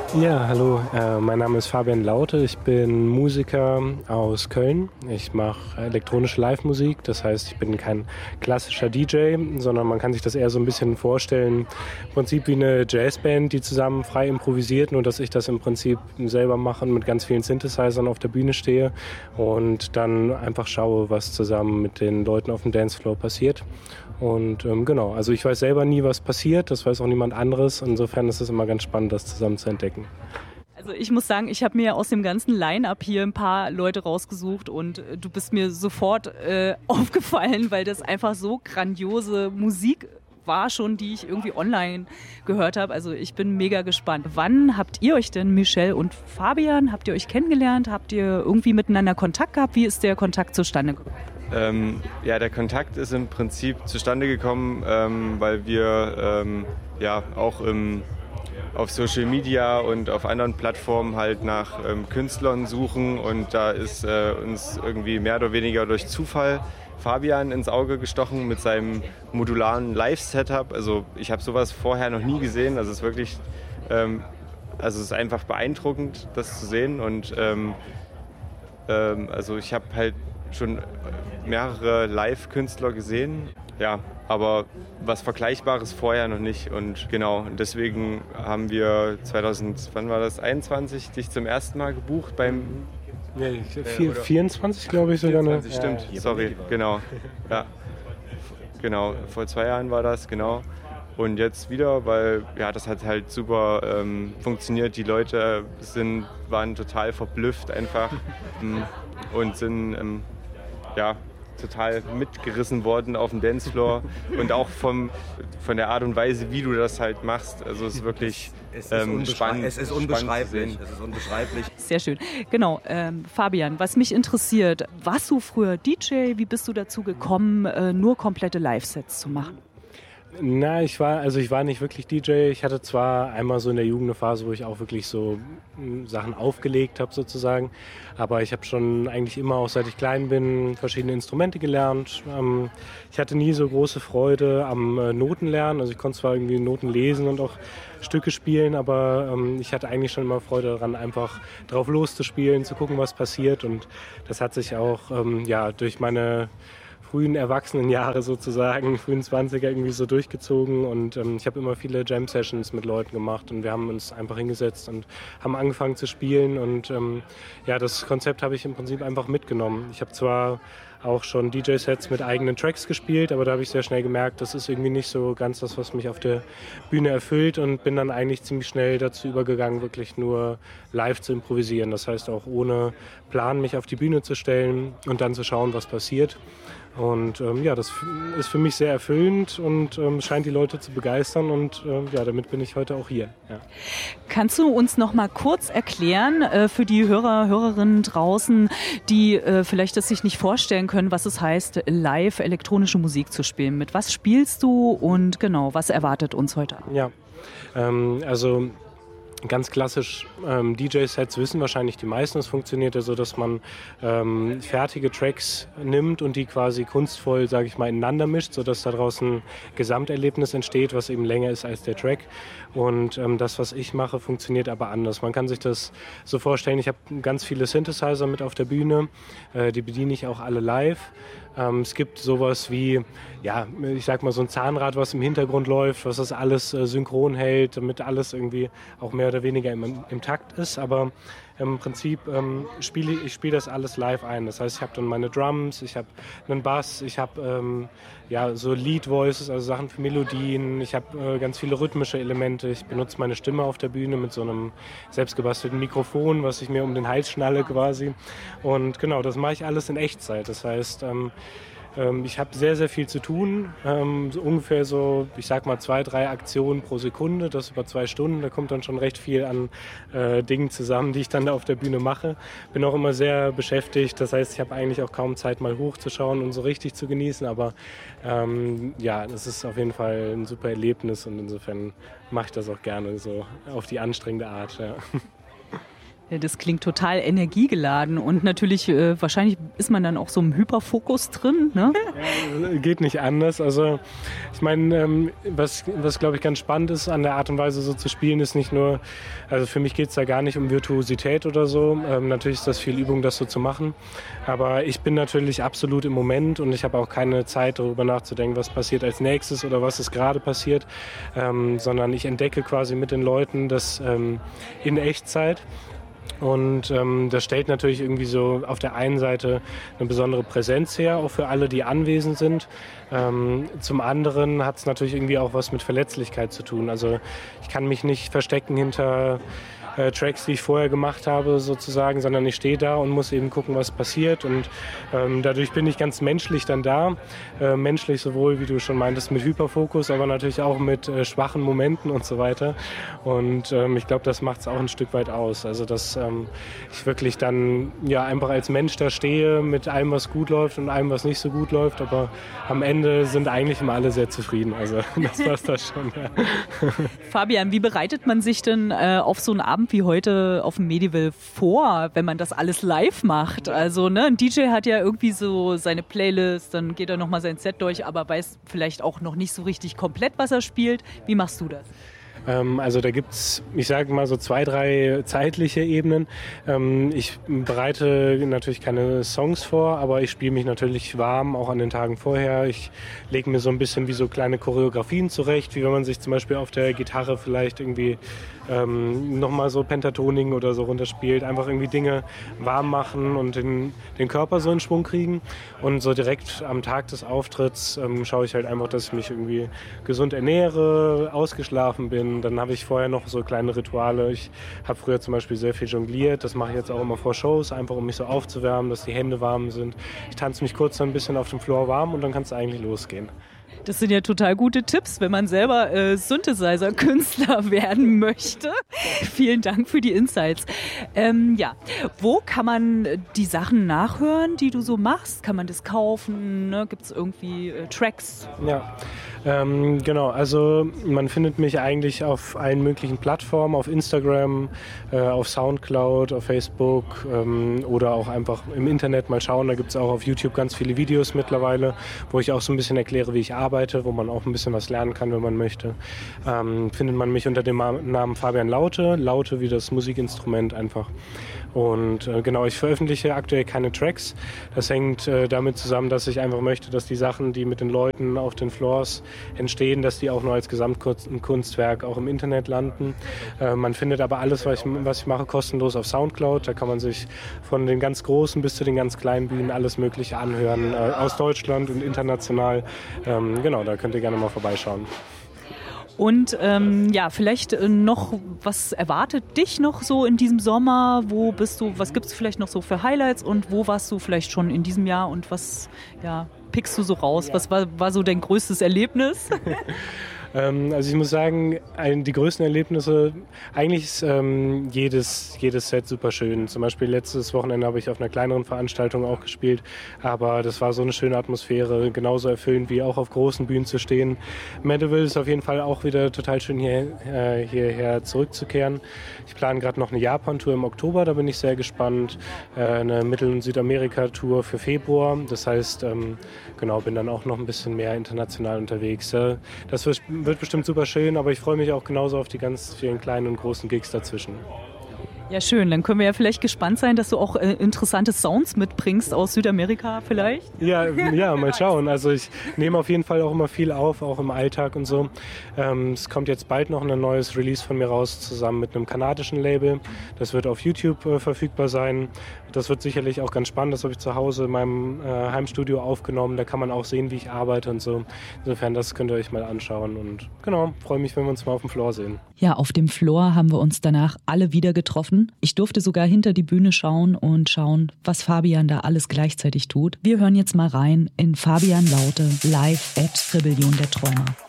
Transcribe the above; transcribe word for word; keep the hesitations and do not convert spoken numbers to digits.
Ja, hallo, äh, mein Name ist Fabian Laute, ich bin Musiker aus Köln. Ich mache elektronische Live-Musik, das heißt, ich bin kein klassischer D J, sondern man kann sich das eher so ein bisschen vorstellen, im Prinzip wie eine Jazzband, die zusammen frei improvisiert, nur dass ich das im Prinzip selber mache und mit ganz vielen Synthesizern auf der Bühne stehe und dann einfach schaue, was zusammen mit den Leuten auf dem Dancefloor passiert. Und ähm, genau, also ich weiß selber nie, was passiert, das weiß auch niemand anderes. Insofern ist es immer ganz spannend, das zusammen zu entdecken. Also ich muss sagen, ich habe mir aus dem ganzen Line-Up hier ein paar Leute rausgesucht und äh, du bist mir sofort äh, aufgefallen, weil das einfach so grandiose Musik war schon, die ich irgendwie online gehört habe. Also ich bin mega gespannt. Wann habt ihr euch denn, Michelle und Fabian, habt ihr euch kennengelernt? Habt ihr irgendwie miteinander Kontakt gehabt? Wie ist der Kontakt zustande gekommen? Ähm, ja, der Kontakt ist im Prinzip zustande gekommen, ähm, weil wir ähm, ja auch im, auf Social Media und auf anderen Plattformen halt nach ähm, Künstlern suchen, und da ist äh, uns irgendwie mehr oder weniger durch Zufall Fabian ins Auge gestochen mit seinem modularen Live-Setup. Also ich habe sowas vorher noch nie gesehen, also es ist wirklich, ähm, also es ist einfach beeindruckend, das zu sehen, und ähm, ähm, also ich habe halt schon mehrere Live-Künstler gesehen, ja, aber was Vergleichbares vorher noch nicht, und genau, deswegen haben wir zweitausend, wann war das, einundzwanzig, dich zum ersten Mal gebucht beim... Ja, vier, vierundzwanzig glaube ich sogar. vierundzwanzig, stimmt, ja, sorry, genau, ja, genau, vor zwei Jahren war das, genau. Und jetzt wieder, weil ja, das hat halt super ähm, funktioniert. Die Leute sind, waren total verblüfft einfach ähm, und sind ähm, ja, total mitgerissen worden auf dem Dancefloor, und auch vom, von der Art und Weise, wie du das halt machst. Also es ist wirklich es ist ähm, spannend. Es ist unbeschreiblich. Es ist unbeschreiblich. Sehr schön. Genau, ähm, Fabian, was mich interessiert, warst du früher D J? Wie bist du dazu gekommen, äh, nur komplette Live-Sets zu machen? Na, ich war, also ich war nicht wirklich D J. Ich hatte zwar einmal so in der Jugend eine Phase, wo ich auch wirklich so m, Sachen aufgelegt habe sozusagen, aber ich habe schon eigentlich immer, auch seit ich klein bin, verschiedene Instrumente gelernt. Ähm, ich hatte nie so große Freude am äh, Notenlernen, also ich konnte zwar irgendwie Noten lesen und auch Stücke spielen, aber ähm, ich hatte eigentlich schon immer Freude daran, einfach drauf loszuspielen, zu gucken, was passiert, und das hat sich auch ähm, ja, durch meine frühen Erwachsenenjahre sozusagen, frühen Zwanziger irgendwie so durchgezogen, und ähm, ich habe immer viele Jam-Sessions mit Leuten gemacht, und wir haben uns einfach hingesetzt und haben angefangen zu spielen, und ähm, ja, das Konzept habe ich im Prinzip einfach mitgenommen. Ich habe zwar auch schon D J-Sets mit eigenen Tracks gespielt, aber da habe ich sehr schnell gemerkt, das ist irgendwie nicht so ganz das, was mich auf der Bühne erfüllt, und bin dann eigentlich ziemlich schnell dazu übergegangen, wirklich nur live zu improvisieren. Das heißt auch ohne Plan mich auf die Bühne zu stellen und dann zu schauen, was passiert. Und ähm, ja, das ist für mich sehr erfüllend und ähm, scheint die Leute zu begeistern, und ähm, ja, damit bin ich heute auch hier. Ja. Kannst du uns noch mal kurz erklären, äh, für die Hörer, Hörerinnen draußen, die äh, vielleicht das sich nicht vorstellen können, was es heißt, live elektronische Musik zu spielen? Mit was spielst du, und genau, was erwartet uns heute? Ja, ähm, also ganz klassisch ähm, D J-Sets wissen wahrscheinlich die meisten. Es funktioniert ja so, dass man ähm, fertige Tracks nimmt und die quasi kunstvoll, sage ich mal, ineinander mischt, sodass daraus ein Gesamterlebnis entsteht, was eben länger ist als der Track. Und ähm, das, was ich mache, funktioniert aber anders. Man kann sich das so vorstellen, ich habe ganz viele Synthesizer mit auf der Bühne, äh, die bediene ich auch alle live. Ähm, es gibt sowas wie, ja, ich sag mal so ein Zahnrad, was im Hintergrund läuft, was das alles äh, synchron hält, damit alles irgendwie auch mehr oder weniger im, im Takt ist. Aber im Prinzip ähm, spiele ich spiele das alles live ein. Das heißt, ich habe dann meine Drums, ich habe einen Bass, ich habe ähm, ja, so Lead Voices, also Sachen für Melodien. Ich habe äh, ganz viele rhythmische Elemente. Ich benutze meine Stimme auf der Bühne mit so einem selbstgebastelten Mikrofon, was ich mir um den Hals schnalle quasi. Und genau, das mache ich alles in Echtzeit. Das heißt, ähm, ich habe sehr, sehr viel zu tun, ähm, so ungefähr so, ich sag mal, zwei, drei Aktionen pro Sekunde, das über zwei Stunden, da kommt dann schon recht viel an äh, Dingen zusammen, die ich dann da auf der Bühne mache. Bin auch immer sehr beschäftigt, das heißt, ich habe eigentlich auch kaum Zeit, mal hochzuschauen und so richtig zu genießen, aber ähm, ja, das ist auf jeden Fall ein super Erlebnis, und insofern mache ich das auch gerne so auf die anstrengende Art. Ja. Ja, das klingt total energiegeladen und natürlich, äh, wahrscheinlich ist man dann auch so im Hyperfokus drin, ne? Ja, geht nicht anders. Also ich meine, ähm, was, was glaube ich ganz spannend ist an der Art und Weise so zu spielen, ist nicht nur, also für mich geht es da gar nicht um Virtuosität oder so. Ähm, natürlich ist das viel Übung, das so zu machen. Aber ich bin natürlich absolut im Moment und ich habe auch keine Zeit, darüber nachzudenken, was passiert als nächstes oder was ist gerade passiert, ähm, sondern ich entdecke quasi mit den Leuten das ähm, in Echtzeit. Und ähm, das stellt natürlich irgendwie so auf der einen Seite eine besondere Präsenz her, auch für alle, die anwesend sind. Ähm, zum anderen hat es natürlich irgendwie auch was mit Verletzlichkeit zu tun. Also ich kann mich nicht verstecken hinter äh, Tracks, die ich vorher gemacht habe sozusagen, sondern ich stehe da und muss eben gucken, was passiert. Und ähm, dadurch bin ich ganz menschlich dann da. Äh, menschlich sowohl, wie du schon meintest, mit Hyperfokus, aber natürlich auch mit äh, schwachen Momenten und so weiter. Und ähm, ich glaube, das macht es auch ein Stück weit aus. Also dass ähm, ich wirklich dann ja einfach als Mensch da stehe mit allem, was gut läuft und allem, was nicht so gut läuft. Aber am Ende sind eigentlich immer alle sehr zufrieden. Also das war's da schon. Ja. Fabian, wie bereitet man sich denn äh, auf so einen Abend wie heute auf dem Medival vor, wenn man das alles live macht? Also ne, ein D J hat ja irgendwie so seine Playlist, dann geht er nochmal sein Set durch, aber weiß vielleicht auch noch nicht so richtig komplett, was er spielt. Wie machst du das? Also da gibt es, ich sage mal so zwei, drei zeitliche Ebenen. Ich bereite natürlich keine Songs vor, aber ich spiele mich natürlich warm, auch an den Tagen vorher. Ich lege mir so ein bisschen wie so kleine Choreografien zurecht, wie wenn man sich zum Beispiel auf der Gitarre vielleicht irgendwie ähm, nochmal so Pentatoning oder so runterspielt. Einfach irgendwie Dinge warm machen und den, den Körper so in Schwung kriegen. Und so direkt am Tag des Auftritts ähm, schaue ich halt einfach, dass ich mich irgendwie gesund ernähre, ausgeschlafen bin. Dann habe ich vorher noch so kleine Rituale. Ich habe früher zum Beispiel sehr viel jongliert. Das mache ich jetzt auch immer vor Shows, einfach um mich so aufzuwärmen, dass die Hände warm sind. Ich tanze mich kurz so ein bisschen auf dem Floor warm und dann kann es eigentlich losgehen. Das sind ja total gute Tipps, wenn man selber äh, Synthesizer-Künstler werden möchte. Vielen Dank für die Insights. Ähm, ja, wo kann man die Sachen nachhören, die du so machst? Kann man das kaufen? Ne? Gibt es irgendwie äh, Tracks? Ja, ähm, genau. Also man findet mich eigentlich auf allen möglichen Plattformen, auf Instagram, äh, auf Soundcloud, auf Facebook ähm, oder auch einfach im Internet mal schauen. Da gibt es auch auf YouTube ganz viele Videos mittlerweile, wo ich auch so ein bisschen erkläre, wie ich arbeite, wo man auch ein bisschen was lernen kann, wenn man möchte. Ähm, findet man mich unter dem Namen Fabian Laute, Laute wie das Musikinstrument einfach. Und äh, genau, ich veröffentliche aktuell keine Tracks. Das hängt äh, damit zusammen, dass ich einfach möchte, dass die Sachen, die mit den Leuten auf den Floors entstehen, dass die auch nur als Gesamtkunstwerk auch im Internet landen. Äh, man findet aber alles, was ich, was ich mache, kostenlos auf Soundcloud. Da kann man sich von den ganz großen bis zu den ganz kleinen Bühnen alles Mögliche anhören, äh, aus Deutschland und international. Ähm, genau, da könnt ihr gerne mal vorbeischauen. Und ähm, ja, vielleicht äh, noch, was erwartet dich noch so in diesem Sommer? Wo bist du, was gibt es vielleicht noch so für Highlights und wo warst du vielleicht schon in diesem Jahr und was ja, pickst du so raus? Ja. Was war, war so dein größtes Erlebnis? Also ich muss sagen, die größten Erlebnisse, eigentlich ist ähm, jedes, jedes Set super schön. Zum Beispiel letztes Wochenende habe ich auf einer kleineren Veranstaltung auch gespielt, aber das war so eine schöne Atmosphäre, genauso erfüllend wie auch auf großen Bühnen zu stehen. Medival ist auf jeden Fall auch wieder total schön hier, äh, hierher zurückzukehren. Ich plane gerade noch eine Japan-Tour im Oktober, da bin ich sehr gespannt. Äh, eine Mittel- und Südamerika-Tour für Februar, das heißt, ähm, genau, bin dann auch noch ein bisschen mehr international unterwegs. Äh, das wird Wird bestimmt super schön, aber ich freue mich auch genauso auf die ganz vielen kleinen und großen Gigs dazwischen. Ja, schön. Dann können wir ja vielleicht gespannt sein, dass du auch äh, interessante Sounds mitbringst aus Südamerika vielleicht. Ja, ja, mal schauen. Also ich nehme auf jeden Fall auch immer viel auf, auch im Alltag und so. Ähm, es kommt jetzt bald noch ein neues Release von mir raus, zusammen mit einem kanadischen Label. Das wird auf YouTube äh, verfügbar sein. Das wird sicherlich auch ganz spannend. Das habe ich zu Hause in meinem äh, Heimstudio aufgenommen. Da kann man auch sehen, wie ich arbeite und so. Insofern, das könnt ihr euch mal anschauen. Und genau, freue mich, wenn wir uns mal auf dem Floor sehen. Ja, auf dem Floor haben wir uns danach alle wieder getroffen. Ich durfte sogar hinter die Bühne schauen und schauen, was Fabian da alles gleichzeitig tut. Wir hören jetzt mal rein in Fabian Laute live at Rebellion der Träumer.